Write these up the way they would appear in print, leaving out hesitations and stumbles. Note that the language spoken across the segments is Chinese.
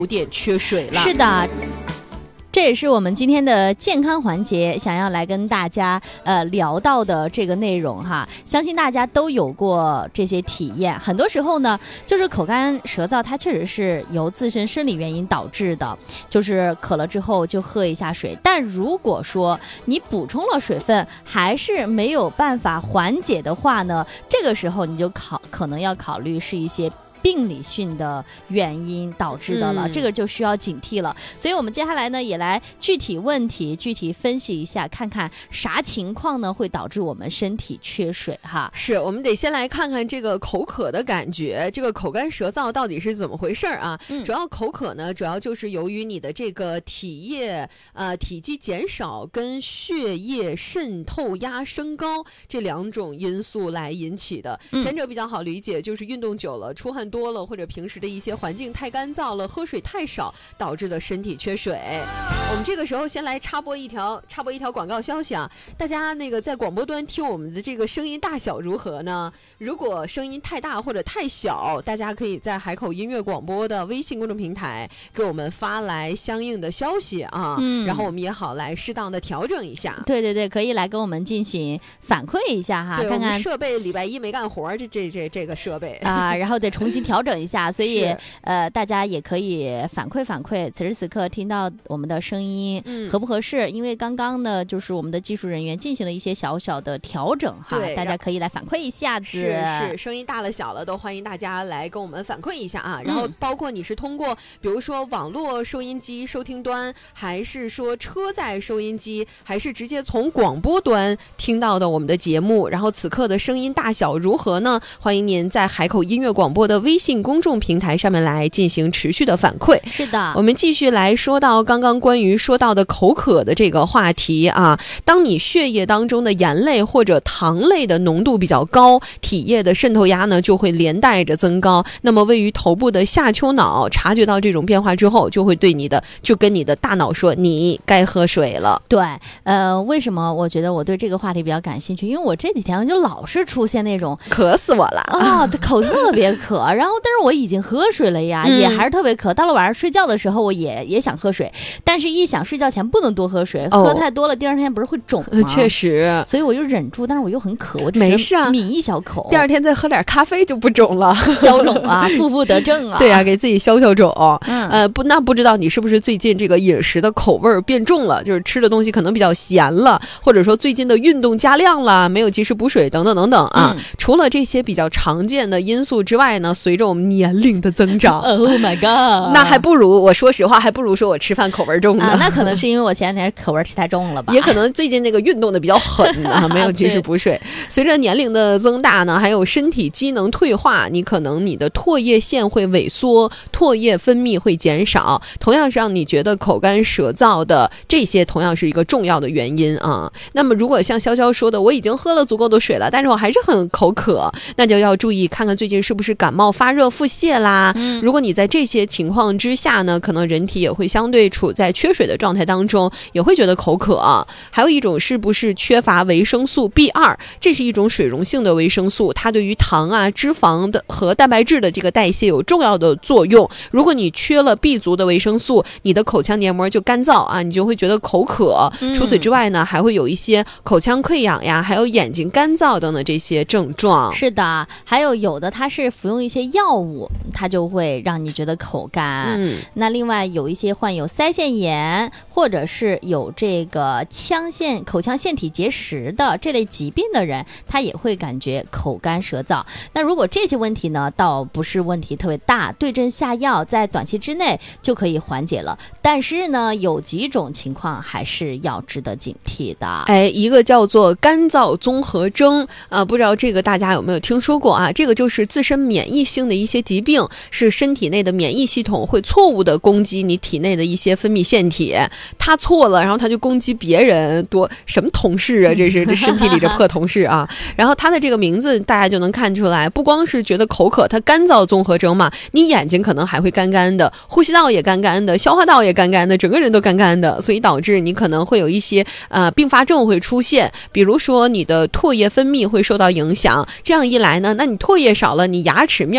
有点缺水了。 是的，这也是我们今天的健康环节想要来跟大家聊到的这个内容哈。相信大家都有过这些体验，很多时候呢就是口干舌燥，它确实是由自身生理原因导致的，就是渴了之后就喝一下水。但如果说你补充了水分还是没有办法缓解的话呢，这个时候你就可能要考虑是一些病理性的原因导致的了，这个就需要警惕了。所以我们接下来呢也来具体问题具体分析一下，看看啥情况呢会导致我们身体缺水哈。 是，我们得先来看看这个口渴的感觉，这个口干舌燥到底是怎么回事啊？主要口渴呢，主要就是由于你的这个体积减少跟血液渗透压升高这两种因素来引起的。前者比较好理解，就是运动久了出汗多了，或者平时的一些环境太干燥了，喝水太少导致的身体缺水。我们这个时候先来插播一条广告消息啊，大家那个在广播端听我们的这个声音大小如何呢？如果声音太大或者太小，大家可以在海口音乐广播的微信公众平台给我们发来相应的消息啊，然后我们也好来适当的调整一下。 对对对，可以来跟我们进行反馈一下哈，看看设备礼拜一没干活，这个设备啊，然后得重新调整一下，所以大家也可以反馈，此时此刻听到我们的声音合不合适？因为刚刚呢，就是我们的技术人员进行了一些小小的调整哈，大家可以来反馈一下子。 是，声音大了小了都欢迎大家来跟我们反馈一下啊。然后包括你是通过比如说网络收音机收听端，还是说车载收音机，还是直接从广播端听到的我们的节目，然后此刻的声音大小如何呢？欢迎您在海口音乐广播的微信公众平台上面来进行持续的反馈。 是的， 我们继续来说到刚刚关于说到的口渴的这个话题啊。当你血液当中的盐类或者糖类的浓度比较高，体液的渗透压呢就会连带着增高。那么位于头部的下丘脑察觉到这种变化之后，就会就跟你的大脑说你该喝水了。 对，为什么我觉得我对这个话题比较感兴趣？因为我这几天就老是出现那种渴死我了啊，口特别渴，然后但是我已经喝水了呀，也还是特别渴。到了晚上睡觉的时候，我也想喝水，但是一想睡觉前不能多喝水，喝太多了第二天不是会肿吗？ 确实， 所以我又忍住，但是我又很渴，我就没事啊， 抿一小口， 第二天再喝点咖啡就不肿了， 消肿啊，负得正啊。 对啊，给自己消肿。不知道你是不是最近这个饮食的口味变重了，就是吃的东西可能比较咸了，或者说最近的运动加量了，没有及时补水等等等等啊。除了这些比较常见的因素之外呢，随着我们年龄的增长 ，Oh my god， 那还不如我说实话，还不如说我吃饭口味重呢。 那可能是因为我前两天口味吃太重了吧， 也可能最近那个运动的比较狠啊，没有及时补水。随着年龄的增大呢，还有身体机能退化，你的唾液腺会萎缩，唾液分泌会减少，同样是让你觉得口干舌燥的，这些同样是一个重要的原因啊。那么如果像潇潇说的，我已经喝了足够的水了，但是我还是很口渴，那就要注意看看最近是不是感冒发热腹泻啦。如果你在这些情况之下呢，可能人体也会相对处在缺水的状态当中，也会觉得口渴。还有一种是不是缺乏维生素 B2， 这是一种水溶性的维生素，它对于糖啊、脂肪的和蛋白质的这个代谢有重要的作用。如果你缺了 B 族的维生素，你的口腔黏膜就干燥啊，你就会觉得口渴。除此之外呢，还会有一些口腔溃疡呀，还有眼睛干燥等等这些症状。 是的，还有的它是服用一些药物，它就会让你觉得口干。那另外有一些患有腮腺炎或者是有这个口腔腺体结石的这类疾病的人，他也会感觉口干舌燥。那如果这些问题呢，倒不是问题特别大，对症下药，在短期之内就可以缓解了。但是呢，有几种情况还是要值得警惕的。 一个叫做干燥综合征不知道这个大家有没有听说过啊？这个就是自身免疫性的一些疾病，是身体内的免疫系统会错误的攻击你体内的一些分泌腺体，它错了，然后它就攻击别人，什么同事啊，这身体里这破同事啊。然后它的这个名字大家就能看出来，不光是觉得口渴，它干燥综合征嘛，你眼睛可能还会干干的，呼吸道也干干的，消化道也干干的，整个人都干干的，所以导致你可能会有一些并发症会出现，比如说你的唾液分泌会受到影响。这样一来呢，那你唾液少了，你牙齿面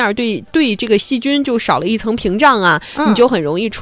面对这个细菌就少了一层屏障啊，你就很容易出